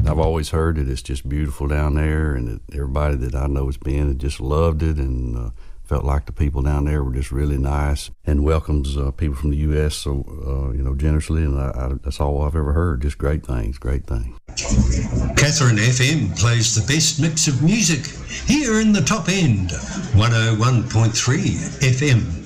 I've always heard that it's just beautiful down there, and that everybody that I know has been had just loved it, and felt like the people down there were just really nice and welcomes people from the U.S. so generously, and that's all I've ever heard. Just great things, great things. Catherine FM plays the best mix of music here in the top end, 101.3 FM.